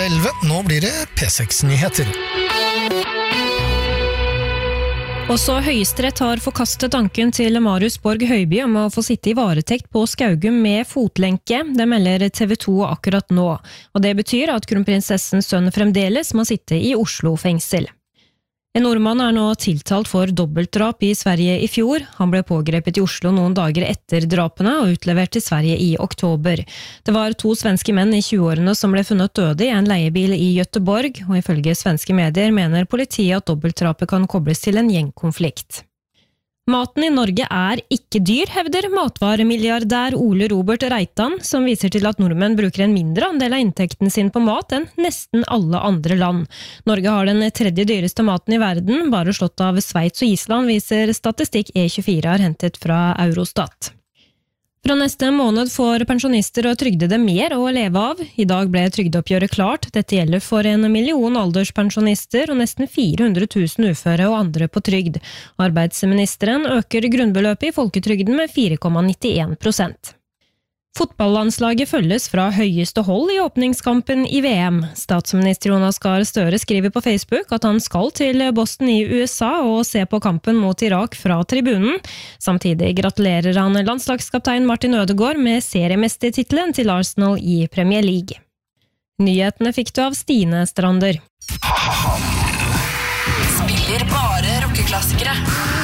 11, nå blir det P6-nyheter. Også Høyesterett har forkastet tanken til Marius Borg Høiby om å få sitte i varetekt på Skaugum med fotlenke. Det melder TV 2 akkurat nå. Og det betyr at kronprinsessens sønn fremdeles må sitte i Oslo fengsel. En nordmann er nå tiltalt for dobbeltdrap i Sverige i fjor. Han ble pågrepet i Oslo noen dager etter drapene og utlevert til Sverige i oktober. Det var 2 svenske menn i 20-årene som ble funnet døde i en leiebil i Göteborg, og ifølge svenske medier mener politiet at dobbeltdrapet kan kobles til en gjengkonflikt. Maten i Norge er ikke dyr, hevder matvaremilliardær Ole Robert Reitan, som viser til at nordmenn bruker en mindre andel av inntekten sin på mat enn nesten alle andre land. Norge har den 3. dyreste maten i verden, bare slått av Sveits og Island, viser statistikk E24 har hentet fra Eurostat. Fra neste måned får pensjonister og trygdede mer å leve av. I dag ble trygdeoppgjøret klart. Dette gjelder for 1 million alderspensjonister og nesten 400 000 uføre og andre på trygd. Arbeidsministeren øker grunnbeløpet i folketrygden med 4,91%. Fotballandslaget følges fra høyeste hold i åpningskampen i VM. Statsminister Jonas Gahr Støre skriver på Facebook at han skal til Boston i USA og se på kampen mot Irak fra tribunen. Samtidig gratulerer han landslagskaptein Martin Ødegaard med seriemestertitelen til Arsenal i Premier League. Nyhetene fikk du av Stine Strander. Spiller bare rockeklassikere.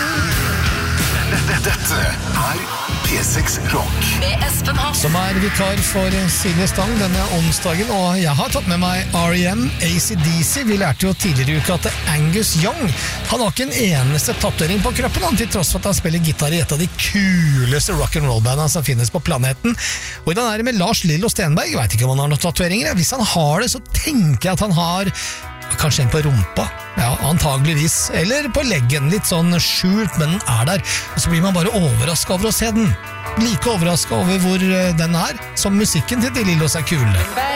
Dette er P6 Rock med Espen Haas, Som er vikar for Silje Stang denne onsdagen, og jeg har tatt med meg R.E.M., AC/DC. Vi lærte jo tidligere i uka at Angus Young, han har ikke en eneste tatovering på kroppen, han, til tross for at han spiller gitar i et av de kuleste rock'n'roll-bandene som finnes på planeten. Og i den her med Lars Lillo Stenberg, jeg vet ikke om han har noen tatoveringer. Hvis han har det, så tenker jeg at han har kanskje en på rumpa, ja, antageligvis, eller på leggen, litt sånn skjult, men den er der, og så blir man bare overrasket over å se den. Like overrasket over hvor den er, som musikken til de Lillos er kule.